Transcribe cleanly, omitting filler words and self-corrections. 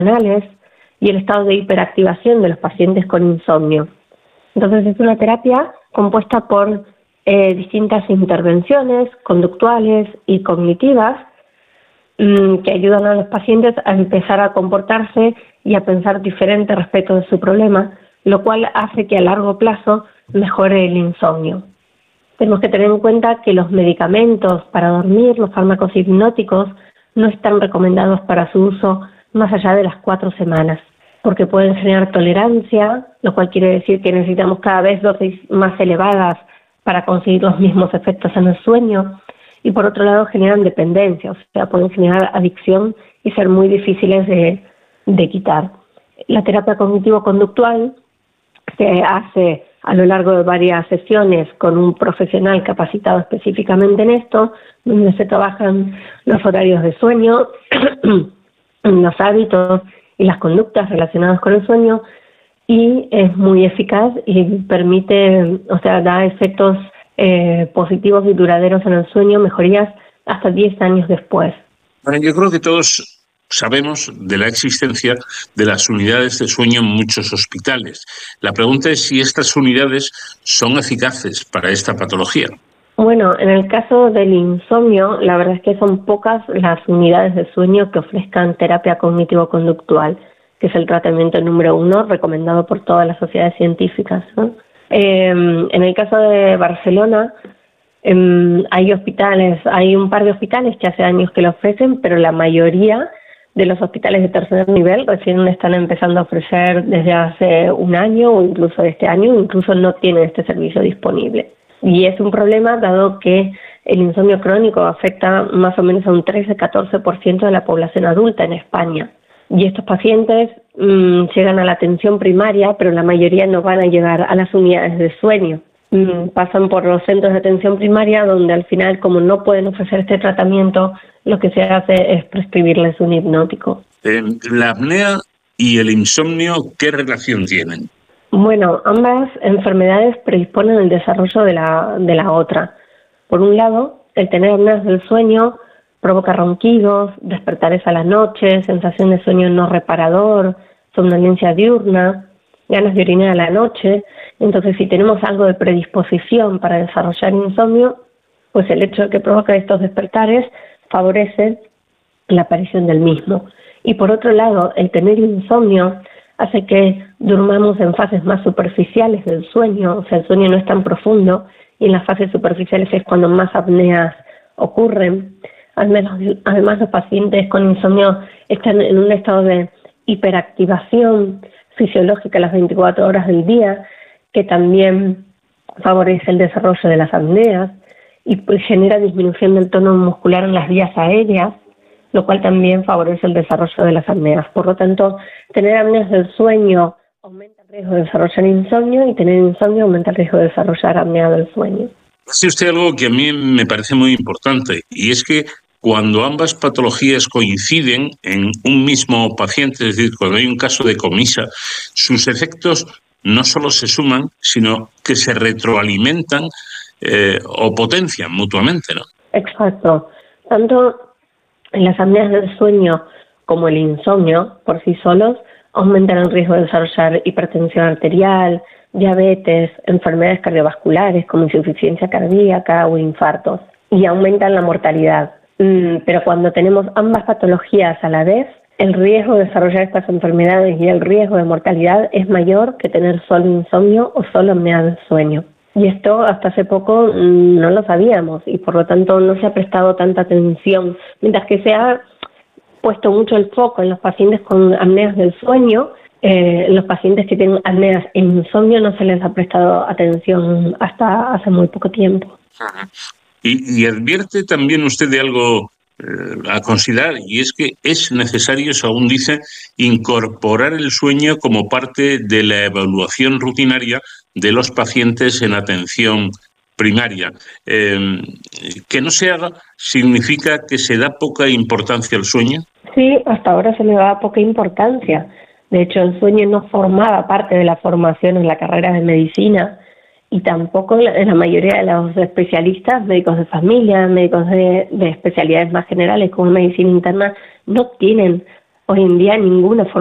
emocionales y el estado de hiperactivación de los pacientes con insomnio. Entonces es una terapia compuesta por distintas intervenciones conductuales y cognitivas que ayudan a los pacientes a empezar a comportarse y a pensar diferente respecto de su problema, lo cual hace que a largo plazo mejore el insomnio. Tenemos que tener en cuenta que los medicamentos para dormir, los fármacos hipnóticos, no están recomendados para su uso más allá de las 4 semanas, porque pueden generar tolerancia, lo cual quiere decir que necesitamos cada vez dosis más elevadas para conseguir los mismos efectos en el sueño, y por otro lado generan dependencia, o sea, pueden generar adicción y ser muy difíciles de quitar. La terapia cognitivo-conductual se hace a lo largo de varias sesiones con un profesional capacitado específicamente en esto, donde se trabajan los horarios de sueño, los hábitos y las conductas relacionadas con el sueño, y es muy eficaz y permite, o sea, da efectos positivos y duraderos en el sueño, mejorías hasta 10 años después. Bueno, yo creo que todos sabemos de la existencia de las unidades de sueño en muchos hospitales. La pregunta es si estas unidades son eficaces para esta patología. Bueno, en el caso del insomnio, la verdad es que son pocas las unidades de sueño que ofrezcan terapia cognitivo-conductual, que es el tratamiento número 1 recomendado por todas las sociedades científicas, ¿no? En el caso de Barcelona, hay un par de hospitales que hace años que lo ofrecen, pero la mayoría de los hospitales de tercer nivel recién están empezando a ofrecer desde hace un año o incluso este año, incluso no tienen este servicio disponible. Y es un problema dado que el insomnio crónico afecta más o menos a un 13-14% de la población adulta en España. Y estos pacientes llegan a la atención primaria, pero la mayoría no van a llegar a las unidades de sueño. Pasan por los centros de atención primaria, donde al final, como no pueden ofrecer este tratamiento, lo que se hace es prescribirles un hipnótico. ¿La apnea y el insomnio qué relación tienen? Bueno, ambas enfermedades predisponen el desarrollo de la otra. Por un lado, el tener apneas del sueño provoca ronquidos, despertares a la noche, sensación de sueño no reparador, somnolencia diurna, ganas de orinar a la noche. Entonces, si tenemos algo de predisposición para desarrollar insomnio, pues el hecho de que provoca estos despertares favorece la aparición del mismo. Y por otro lado, el tener insomnio hace que durmamos en fases más superficiales del sueño, o sea, el sueño no es tan profundo, y en las fases superficiales es cuando más apneas ocurren. Además, los pacientes con insomnio están en un estado de hiperactivación fisiológica las 24 horas del día, que también favorece el desarrollo de las apneas y genera disminución del tono muscular en las vías aéreas, lo cual también favorece el desarrollo de las apneas. Por lo tanto, tener apneas del sueño aumenta el riesgo de desarrollar insomnio, y tener insomnio aumenta el riesgo de desarrollar apnea del sueño. Hace usted algo que a mí me parece muy importante, y es que cuando ambas patologías coinciden en un mismo paciente, es decir, cuando hay un caso de comisa, sus efectos no solo se suman, sino que se retroalimentan o potencian mutuamente, ¿no? Exacto. Tanto las apneas del sueño como el insomnio por sí solos aumentan el riesgo de desarrollar hipertensión arterial, diabetes, enfermedades cardiovasculares como insuficiencia cardíaca o infartos, y aumentan la mortalidad. Pero cuando tenemos ambas patologías a la vez, el riesgo de desarrollar estas enfermedades y el riesgo de mortalidad es mayor que tener solo insomnio o solo apnea del sueño. Y esto hasta hace poco no lo sabíamos, y por lo tanto no se ha prestado tanta atención. Mientras que se ha puesto mucho el foco en los pacientes con apneas del sueño, los pacientes que tienen apneas e insomnio no se les ha prestado atención hasta hace muy poco tiempo. Y advierte también usted de algo a considerar, y es que es necesario, según dice, incorporar el sueño como parte de la evaluación rutinaria de los pacientes en atención primaria. Que no se haga significa que se da poca importancia al sueño. Sí, hasta ahora se le da poca importancia. De hecho, el sueño no formaba parte de la formación en la carrera de medicina, y tampoco en la mayoría de los especialistas, médicos de familia, médicos de especialidades más generales como medicina interna, no tienen hoy en día ninguna